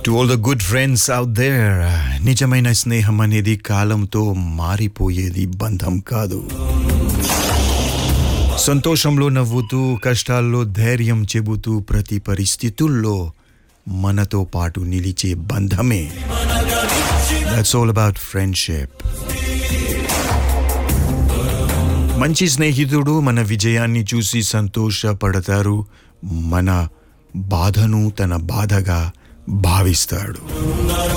To all the good friends out there, నిజమైన స్నేహం అనేది కాలంతో మారిపోయేది బంధం కాదు. సంతోషంలో నవ్వుతూ, కష్టాల్లో ధైర్యం చెబుతూ, ప్రతి పరిస్థితుల్లో మనతో పాటు నిలిచే బంధమే. That's all about friendship. మంచి స్నేహితుడు మన విజయాన్ని చూసి సంతోషపడతారు, మన బాధను తన బాధగా భావిస్తాడు.